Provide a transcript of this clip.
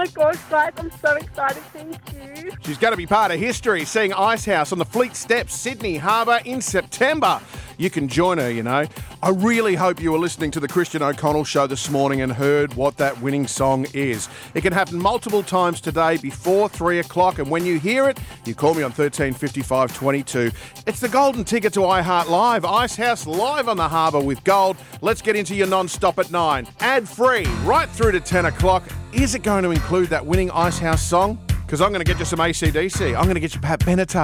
my gosh, guys, I'm so excited. Thank you. She's going to be part of history, seeing Icehouse on the Fleet Steps, Sydney Harbour in September. You can join her, you know. I really hope you were listening to the Christian O'Connell Show this morning and heard what that winning song is. It can happen multiple times today before 3 o'clock, and when you hear it, you call me on 13 55 22. It's the golden ticket to iHeart Live. Icehouse live on the harbour with gold. Let's get into your non-stop at 9. Ad-free, right through to 10 o'clock. Is it going to include that winning Icehouse song? Because I'm going to get you some AC/DC. I'm going to get you Pat Benatar.